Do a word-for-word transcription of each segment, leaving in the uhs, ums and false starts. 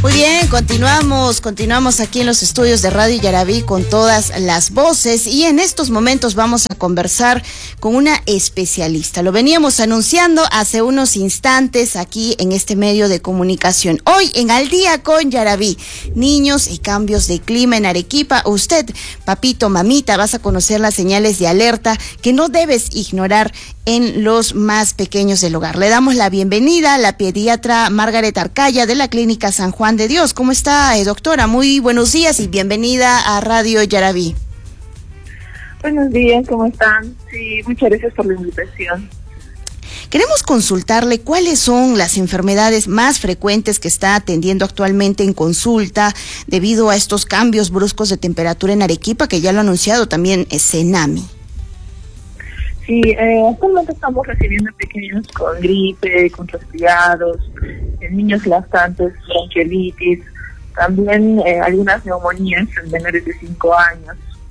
Muy bien, continuamos, continuamos aquí en los estudios de Radio Yaraví con todas las voces y en estos momentos vamos a conversar con una especialista. Lo veníamos anunciando hace unos instantes aquí en este medio de comunicación. Hoy en Al Día con Yaraví, niños y cambios de clima en Arequipa. Usted, papito, mamita, vas a conocer las señales de alerta que no debes ignorar en los más pequeños del hogar. Le damos la bienvenida a la pediatra Margaret Arcaya de la Clínica San Juan de Dios. ¿Cómo está, eh, doctora? Muy buenos días y bienvenida a Radio Yaraví. Buenos días, ¿cómo están? Sí, muchas gracias por la invitación. Queremos consultarle cuáles son las enfermedades más frecuentes que está atendiendo actualmente en consulta debido a estos cambios bruscos de temperatura en Arequipa, que ya lo ha anunciado también eh, Senami. Sí, eh, actualmente estamos recibiendo pequeños con gripe, con resfriados, eh, niños lactantes, bronquiolitis, también eh, algunas neumonías en menores de cinco años.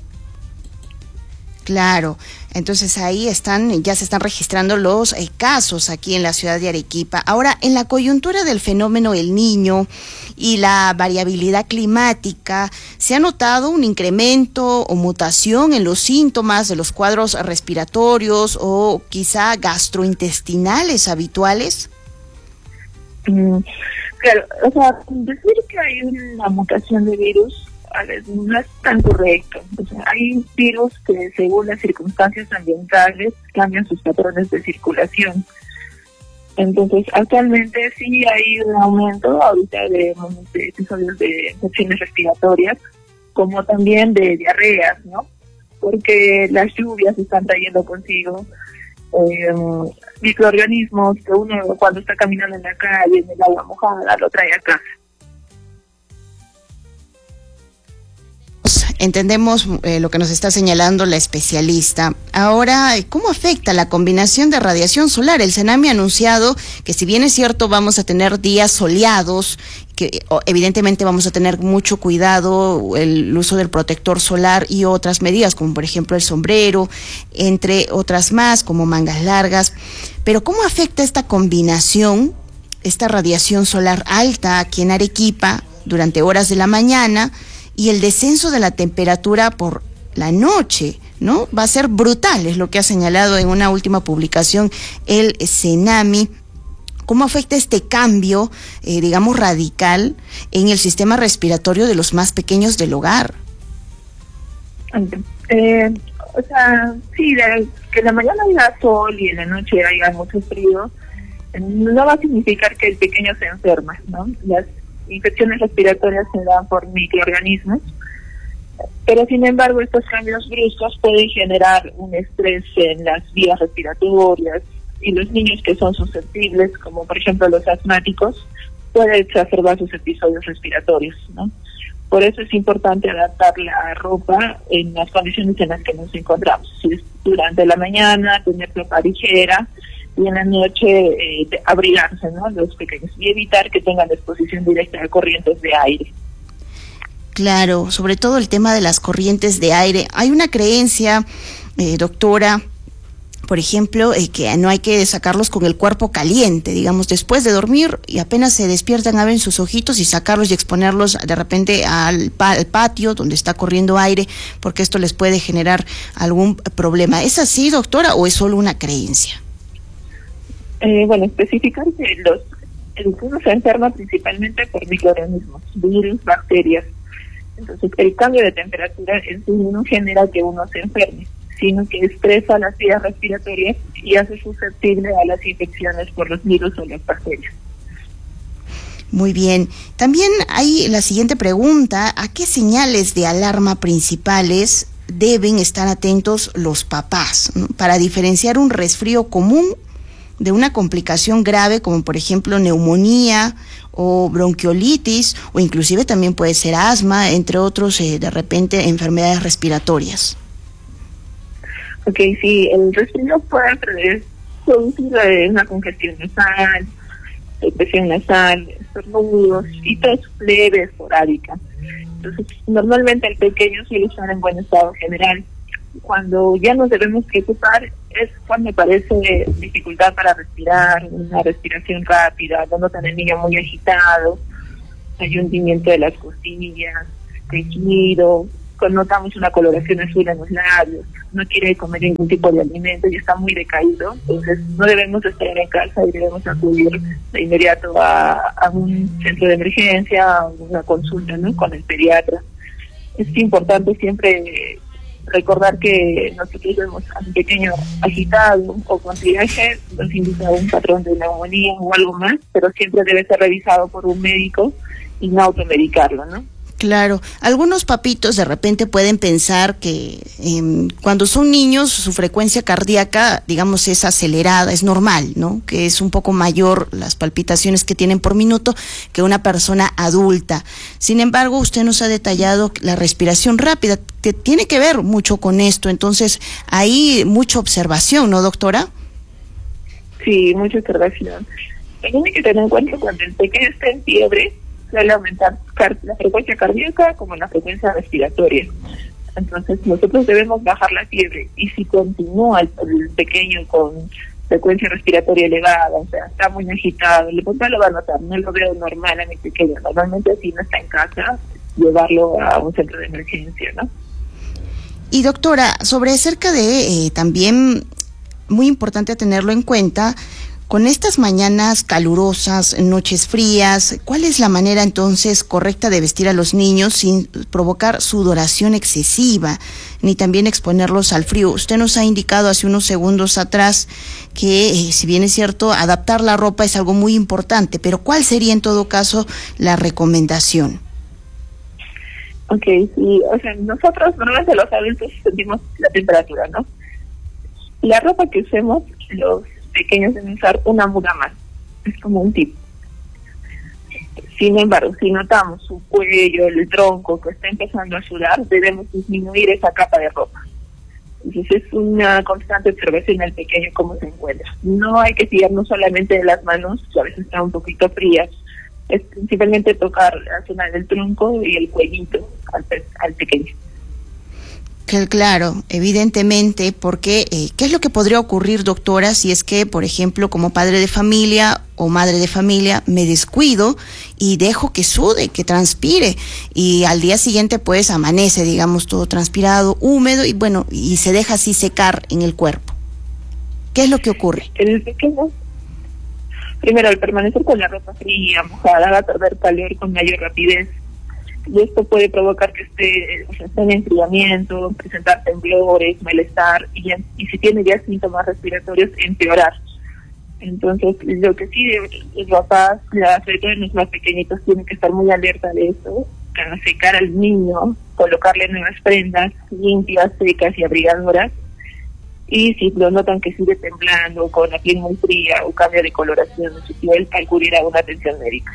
Claro, entonces ahí están, ya se están registrando los eh, casos aquí en la ciudad de Arequipa. Ahora, en la coyuntura del fenómeno El Niño y la variabilidad climática, ¿se ha notado un incremento o mutación en los síntomas de los cuadros respiratorios o quizá gastrointestinales habituales? Mm, claro, o sea, decir que hay una mutación de virus a veces no es tan correcto. O sea, hay virus que según las circunstancias ambientales cambian sus patrones de circulación. Entonces, actualmente sí hay un aumento ahorita de, de episodios de infecciones respiratorias, como también de diarreas, ¿no? Porque las lluvias están trayendo consigo eh, microorganismos que uno cuando está caminando en la calle, en el agua mojada, lo trae a casa. Entendemos eh, lo que nos está señalando la especialista. Ahora, ¿cómo afecta la combinación de radiación solar? El Senami ha anunciado que si bien es cierto vamos a tener días soleados, que evidentemente vamos a tener mucho cuidado el uso del protector solar y otras medidas, como por ejemplo el sombrero, entre otras más, como mangas largas. Pero ¿cómo afecta esta combinación, esta radiación solar alta aquí en Arequipa durante horas de la mañana y el descenso de la temperatura por la noche, ¿no? Va a ser brutal, es lo que ha señalado en una última publicación el Senami. ¿Cómo afecta este cambio, eh, digamos, radical en el sistema respiratorio de los más pequeños del hogar? Eh, o sea, sí, de, que en la mañana haya sol y en la noche haya mucho frío, no va a significar que el pequeño se enferma, ¿no? Las infecciones respiratorias se dan por microorganismos, pero sin embargo estos cambios bruscos pueden generar un estrés en las vías respiratorias y los niños que son susceptibles, como por ejemplo los asmáticos, pueden exacerbar sus episodios respiratorios, ¿no? Por eso es importante adaptar la ropa en las condiciones en las que nos encontramos. Si es durante la mañana, tener ropa ligera, y en la noche eh, abrigarse, ¿no? Los pequeños, y evitar que tengan exposición directa a corrientes de aire. Claro, sobre todo el tema de las corrientes de aire. Hay una creencia, eh, doctora, por ejemplo, eh, que no hay que sacarlos con el cuerpo caliente, digamos, después de dormir y apenas se despiertan, abren sus ojitos y sacarlos y exponerlos de repente al, pa- al patio donde está corriendo aire, porque esto les puede generar algún problema. ¿Es así, doctora, o es solo una creencia? Eh, bueno, especificar que los, el uno se enferma principalmente por microorganismos, virus, bacterias. Entonces, el cambio de temperatura en sí no genera que uno se enferme, sino que estresa las vías respiratorias y hace susceptible a las infecciones por los virus o las bacterias. Muy bien. También hay la siguiente pregunta: ¿a qué señales de alarma principales deben estar atentos los papás, ¿no?, para diferenciar un resfrío común de una complicación grave como por ejemplo neumonía o bronquiolitis, o inclusive también puede ser asma, entre otros eh, de repente enfermedades respiratorias? Ok, sí, el resfriado puede producir una congestión nasal, presión nasal, estornudos y tos leve, esporádica. Entonces, normalmente el pequeño suele estar en buen estado general. Cuando ya nos debemos preocupar es cuando aparece dificultad para respirar, una respiración rápida, cuando está el niño muy agitado, hay hundimiento de las costillas, tejido, notamos una coloración azul en los labios, no quiere comer ningún tipo de alimento y está muy decaído, entonces no debemos estar en casa y debemos acudir de inmediato a, a un centro de emergencia, a una consulta, ¿no?, con el pediatra. Es importante siempre recordar que nosotros vemos a un pequeño agitado o con tiraje, nos indica un patrón de neumonía o algo más, pero siempre debe ser revisado por un médico y no automedicarlo, ¿no? Claro, algunos papitos de repente pueden pensar que eh, cuando son niños su frecuencia cardíaca, digamos, es acelerada, es normal, ¿no? Que es un poco mayor las palpitaciones que tienen por minuto que una persona adulta. Sin embargo, usted nos ha detallado la respiración rápida, que tiene que ver mucho con esto, entonces hay mucha observación, ¿no, doctora? Sí, mucha observación. Tiene que tener en cuenta cuando el pequeño está en fiebre, suele aumentar la frecuencia cardíaca como la frecuencia respiratoria. Entonces nosotros debemos bajar la fiebre y si continúa el, el pequeño con frecuencia respiratoria elevada, o sea, está muy agitado, el papá lo va a notar, no lo veo normal a mi pequeño, normalmente si no está en casa, llevarlo a un centro de emergencia, ¿no? Y doctora, sobre acerca de eh, también, muy importante tenerlo en cuenta, con estas mañanas calurosas, noches frías, ¿cuál es la manera entonces correcta de vestir a los niños sin provocar sudoración excesiva, ni también exponerlos al frío? Usted nos ha indicado hace unos segundos atrás que, eh, si bien es cierto, adaptar la ropa es algo muy importante, pero ¿cuál sería en todo caso la recomendación? Ok, sí, o sea, nosotros normalmente los adultos sentimos la temperatura, ¿no? La ropa que usemos, los pequeños deben usar una muda más, es como un tip. Sin embargo, si notamos su cuello, el tronco que está empezando a sudar, debemos disminuir esa capa de ropa. Entonces es una constante observación al pequeño cómo se encuentra. No hay que tirarnos solamente de las manos, que a veces están un poquito frías, es principalmente tocar la zona del tronco y el cuellito al, pe al pequeño. Claro, evidentemente, porque eh, ¿qué es lo que podría ocurrir, doctora, si es que, por ejemplo, como padre de familia o madre de familia, me descuido y dejo que sude, que transpire, y al día siguiente pues amanece, digamos, todo transpirado, húmedo, y bueno, y se deja así secar en el cuerpo? ¿Qué es lo que ocurre? El pequeño, primero, al permanecer con la ropa fría, mojada, va a perder calor con mayor rapidez. Y esto puede provocar que esté, o sea, esté en enfriamiento, presentar temblores, malestar, y, y si tiene ya síntomas respiratorios, empeorar. Entonces, lo que sí, los papás, la, sobre todo los más pequeñitos, tienen que estar muy alerta de eso, para secar al niño, colocarle nuevas prendas limpias, secas y abrigadoras, y si lo notan que sigue temblando, con la piel muy fría o cambio de coloración de su piel, acudir a una atención médica.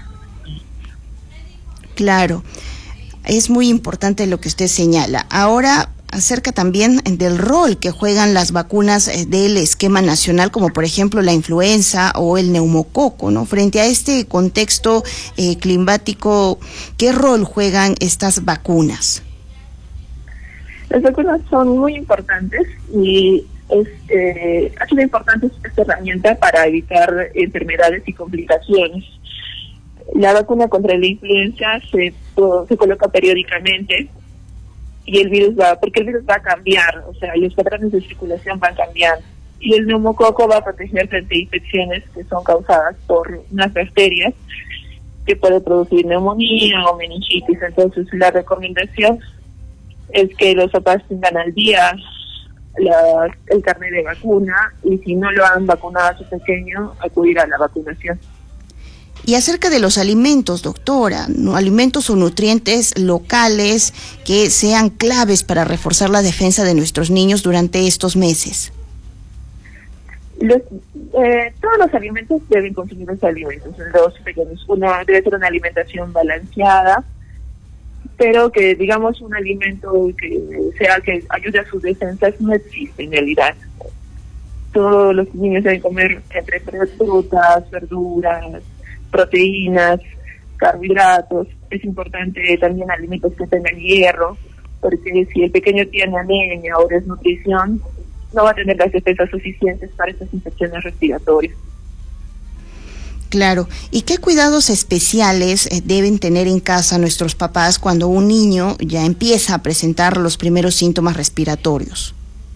Claro. Es muy importante lo que usted señala. Ahora, acerca también del rol que juegan las vacunas del esquema nacional, como por ejemplo la influenza o el neumococo, ¿no? Frente a este contexto eh, climático, ¿qué rol juegan estas vacunas? Las vacunas son muy importantes y es, eh, ha sido importante esta herramienta para evitar enfermedades y complicaciones. La vacuna contra la influenza se, se coloca periódicamente y el virus va, porque el virus va a cambiar, o sea, los patrones de circulación van cambiando. Y el neumococo va a proteger frente a infecciones que son causadas por unas bacterias que puede producir neumonía o meningitis. Entonces, la recomendación es que los papás tengan al día la, el carnet de vacuna y si no lo han vacunado a su pequeño, acudir a la vacunación. Y acerca de los alimentos, doctora, ¿no? Alimentos o nutrientes locales que sean claves para reforzar la defensa de nuestros niños durante estos meses. Los, eh, todos los alimentos deben consumir los alimentos, los pequeños. Uno debe ser una alimentación balanceada, pero que digamos un alimento que sea que ayude a sus defensas no existe en realidad. Todos los niños deben comer entre frutas, verduras, proteínas, carbohidratos. Es importante también alimentos que tengan hierro, porque si el pequeño tiene anemia o desnutrición, no va a tener las defensas suficientes para estas infecciones respiratorias. Claro. ¿Y qué cuidados especiales eh, deben tener en casa nuestros papás cuando un niño ya empieza a presentar los primeros síntomas respiratorios?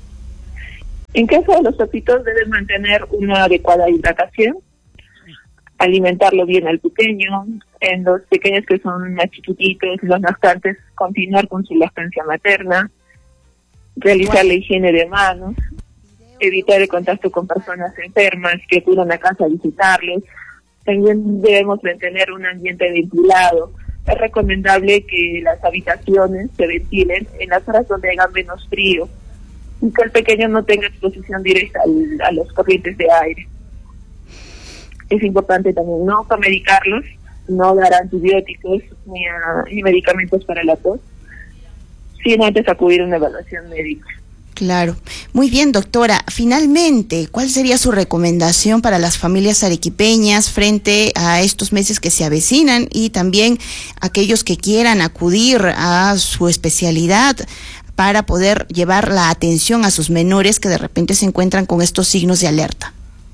En caso de los papitos deben mantener una adecuada hidratación, alimentarlo bien al pequeño, en los pequeños que son más chiquititos, los lactantes, continuar con su lactancia materna, realizar la higiene de manos, evitar el contacto con personas enfermas que acudan a casa a visitarlos. También debemos mantener un ambiente ventilado. Es recomendable que las habitaciones se ventilen en las horas donde haga menos frío y que el pequeño no tenga exposición directa al, a los corrientes de aire. Es importante también no medicarlos, no dar antibióticos ni, a, ni medicamentos para la tos, sin antes acudir a una evaluación médica. Claro. Muy bien, doctora. Finalmente, ¿cuál sería su recomendación para las familias arequipeñas frente a estos meses que se avecinan y también aquellos que quieran acudir a su especialidad para poder llevar la atención a sus menores que de repente se encuentran con estos signos de alerta?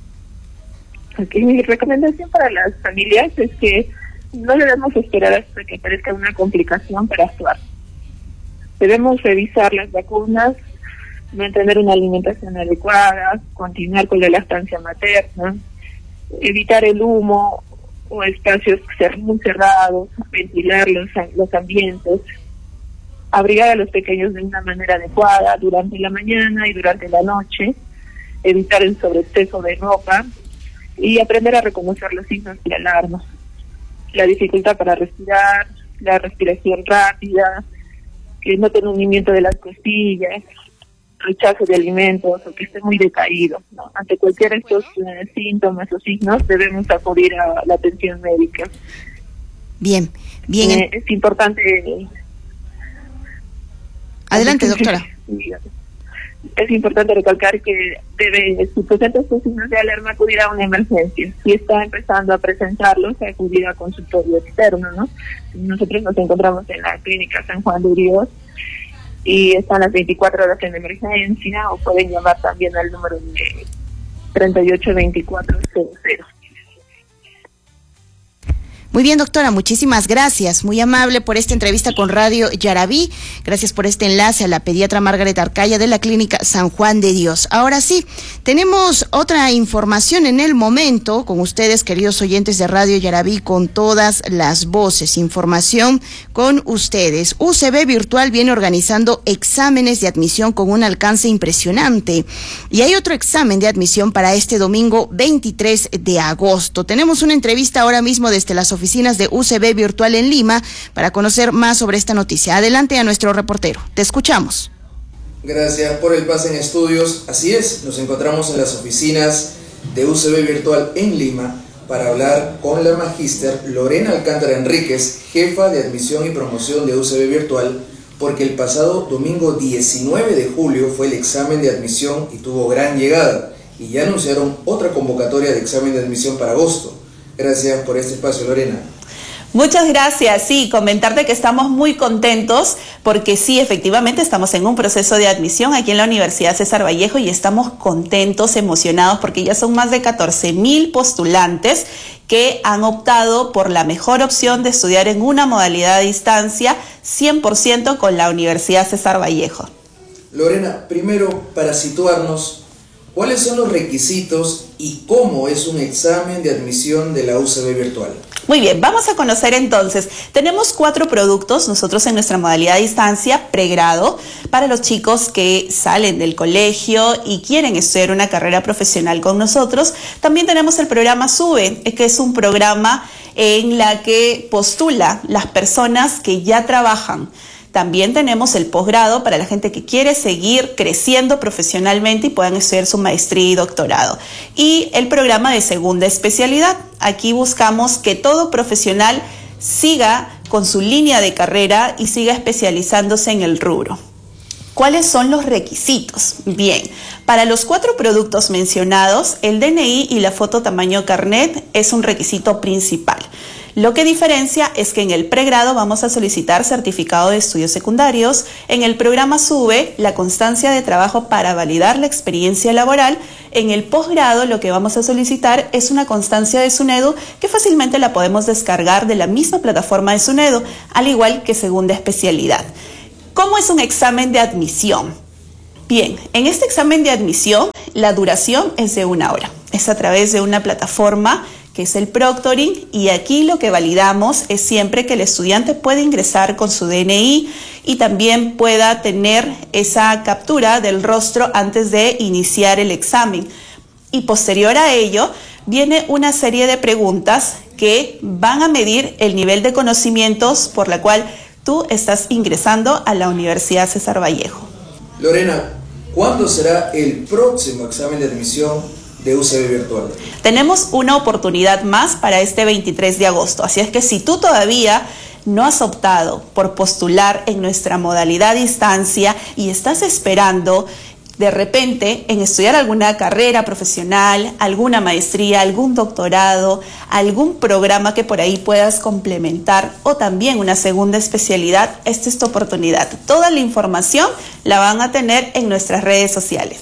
Okay, mi recomendación para las familias es que no debemos esperar hasta que aparezca una complicación para actuar. Debemos revisar las vacunas, mantener una alimentación adecuada, continuar con la lactancia materna, evitar el humo o espacios muy cerrados, ventilar los, los ambientes, abrigar a los pequeños de una manera adecuada durante la mañana y durante la noche, evitar el sobreexceso de ropa y aprender a reconocer los signos de alarma. La dificultad para respirar, la respiración rápida, que no tenga hundimiento de las costillas, rechazo de alimentos o que esté muy decaído, ¿no? Ante cualquiera de estos eh, síntomas o signos debemos acudir a la atención médica. Bien, bien. Eh, es importante... Adelante, doctora. Es importante recalcar que debe, si presenta estos signos de alarma, acudir a una emergencia. Si está empezando a presentarlos, acudir a consultorio externo, ¿no? Nosotros nos encontramos en la clínica San Juan de Dios y están las veinticuatro horas en emergencia, o pueden llamar también al número de treinta y ocho veinticuatro cero cero. Muy bien, doctora, muchísimas gracias. Muy amable por esta entrevista con Radio Yarabí. Gracias por este enlace a la pediatra Margaret Arcaya de la Clínica San Juan de Dios. Ahora sí, tenemos otra información en el momento con ustedes, queridos oyentes de Radio Yarabí, con todas las voces. Información con ustedes. U C B Virtual viene organizando exámenes de admisión con un alcance impresionante. Y hay otro examen de admisión para este domingo veintitrés de agosto. Tenemos una entrevista ahora mismo desde las oficinas oficinas de U C B Virtual en Lima para conocer más sobre esta noticia. Adelante a nuestro reportero. Te escuchamos. Gracias por el pase en estudios. Así es, nos encontramos en las oficinas de U C B Virtual en Lima para hablar con la magíster Lorena Alcántara Enríquez, jefa de admisión y promoción de U C B Virtual, porque el pasado domingo diecinueve de julio fue el examen de admisión y tuvo gran llegada, y ya anunciaron otra convocatoria de examen de admisión para agosto. Gracias por este espacio, Lorena. Muchas gracias. Sí, comentarte que estamos muy contentos porque sí, efectivamente estamos en un proceso de admisión aquí en la Universidad César Vallejo y estamos contentos, emocionados porque ya son más de catorce mil postulantes que han optado por la mejor opción de estudiar en una modalidad a distancia cien por ciento con la Universidad César Vallejo. Lorena, primero, para situarnos, ¿cuáles son los requisitos y cómo es un examen de admisión de la U C B Virtual? Muy bien, vamos a conocer entonces. Tenemos cuatro productos nosotros en nuestra modalidad a distancia, pregrado, para los chicos que salen del colegio y quieren estudiar una carrera profesional con nosotros. También tenemos el programa SUBE, que es un programa en la que postula las personas que ya trabajan. También tenemos el posgrado para la gente que quiere seguir creciendo profesionalmente y puedan estudiar su maestría y doctorado. Y el programa de segunda especialidad. Aquí buscamos que todo profesional siga con su línea de carrera y siga especializándose en el rubro. ¿Cuáles son los requisitos? Bien, para los cuatro productos mencionados, el D N I y la foto tamaño carnet es un requisito principal. Lo que diferencia es que en el pregrado vamos a solicitar certificado de estudios secundarios, en el programa SUBE la constancia de trabajo para validar la experiencia laboral, en el posgrado lo que vamos a solicitar es una constancia de SUNEDU que fácilmente la podemos descargar de la misma plataforma de SUNEDU, al igual que segunda especialidad. ¿Cómo es un examen de admisión? Bien, en este examen de admisión la duración es de una hora, es a través de una plataforma que es el proctoring, y aquí lo que validamos es siempre que el estudiante pueda ingresar con su D N I y también pueda tener esa captura del rostro antes de iniciar el examen. Y posterior a ello viene una serie de preguntas que van a medir el nivel de conocimientos por la cual tú estás ingresando a la Universidad César Vallejo. Lorena, ¿cuándo será el próximo examen de admisión de U C B Virtual? Tenemos una oportunidad más para este veintitrés de agosto, así es que si tú todavía no has optado por postular en nuestra modalidad distancia y estás esperando de repente en estudiar alguna carrera profesional, alguna maestría, algún doctorado, algún programa que por ahí puedas complementar o también una segunda especialidad, esta es tu oportunidad. Toda la información la van a tener en nuestras redes sociales.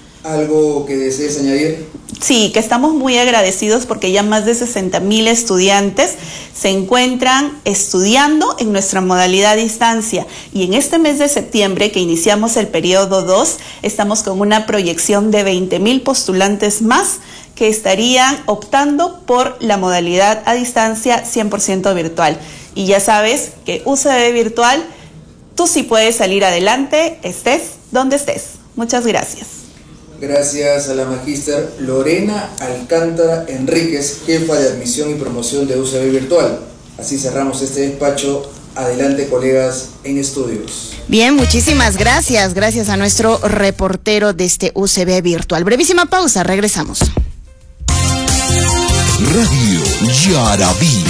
¿Algo que desees añadir? Sí, que estamos muy agradecidos porque ya más de sesenta mil estudiantes se encuentran estudiando en nuestra modalidad distancia, y en este mes de septiembre que iniciamos el periodo dos, estamos con una proyección de veinte mil postulantes más que estarían optando por la modalidad a distancia cien por ciento virtual. Y ya sabes que U C B Virtual, tú sí puedes salir adelante, estés donde estés. Muchas gracias. Gracias a la magíster Lorena Alcántara Enríquez, jefa de admisión y promoción de U C B Virtual. Así cerramos este despacho. Adelante, colegas en estudios. Bien, muchísimas gracias. Gracias a nuestro reportero de este U C B Virtual. Brevísima pausa, regresamos. Radio Yaraví.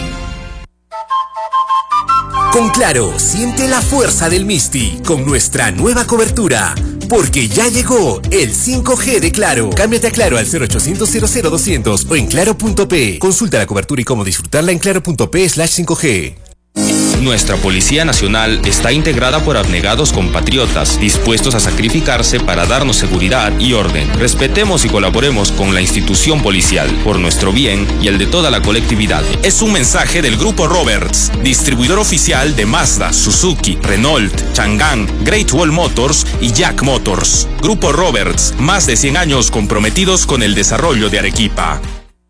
Con Claro, siente la fuerza del Misti con nuestra nueva cobertura. Porque ya llegó el cinco G de Claro. Cámbiate a Claro al cero ochocientos, cero cero doscientos o en claro punto pe. Consulta la cobertura y cómo disfrutarla en claro punto pe slash cinco G. Nuestra Policía Nacional está integrada por abnegados compatriotas dispuestos a sacrificarse para darnos seguridad y orden. Respetemos y colaboremos con la institución policial por nuestro bien y el de toda la colectividad. Es un mensaje del Grupo Roberts, distribuidor oficial de Mazda, Suzuki, Renault, Chang'an, Great Wall Motors y Jack Motors. Grupo Roberts, más de cien años comprometidos con el desarrollo de Arequipa.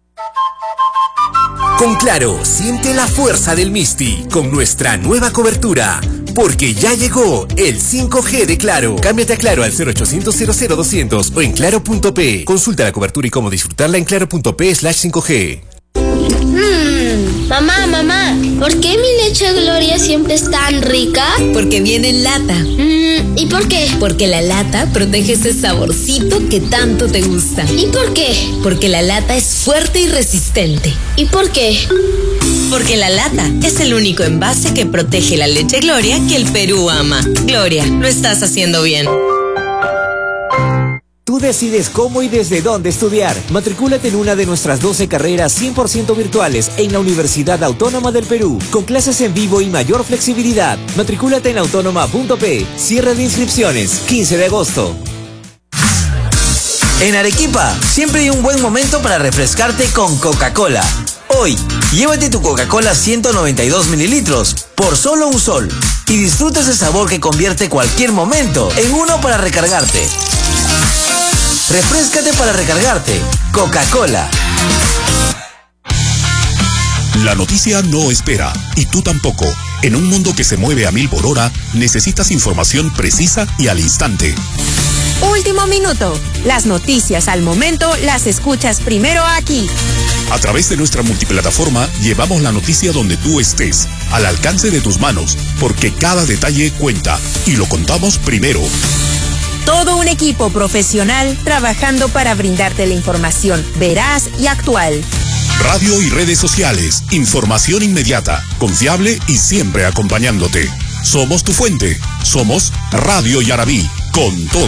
Con Claro, siente la fuerza del Misti con nuestra nueva cobertura. Porque ya llegó el cinco G de Claro. Cámbiate a Claro al cero ochocientos, cero cero doscientos o en claro punto pe. Consulta la cobertura y cómo disfrutarla en claro punto pe slash cinco G. Mmm, mamá, mamá, ¿por qué mi leche Gloria siempre es tan rica? Porque viene en lata. Mm, ¿y por qué? Porque la lata protege ese saborcito que tanto te gusta. ¿Y por qué? Porque la lata es fuerte y resistente. ¿Y por qué? Porque la lata es el único envase que protege la leche Gloria que el Perú ama. Gloria, lo estás haciendo bien. Tú decides cómo y desde dónde estudiar. Matricúlate en una de nuestras doce carreras cien por ciento virtuales en la Universidad Autónoma del Perú, con clases en vivo y mayor flexibilidad. Matricúlate en autónoma punto pe. Cierre de inscripciones, quince de agosto. En Arequipa, siempre hay un buen momento para refrescarte con Coca-Cola. Hoy, llévate tu Coca-Cola ciento noventa y dos mililitros por solo un sol y disfruta ese sabor que convierte cualquier momento en uno para recargarte. Refréscate para recargarte. Coca-Cola. La noticia no espera, y tú tampoco. En un mundo que se mueve a mil por hora, necesitas información precisa y al instante. Último minuto. Las noticias al momento las escuchas primero aquí. A través de nuestra multiplataforma llevamos la noticia donde tú estés, al alcance de tus manos, porque cada detalle cuenta y lo contamos primero. Todo un equipo profesional trabajando para brindarte la información veraz y actual. Radio y redes sociales, información inmediata, confiable y siempre acompañándote. Somos tu fuente. Somos Radio Yarabí. Con todo.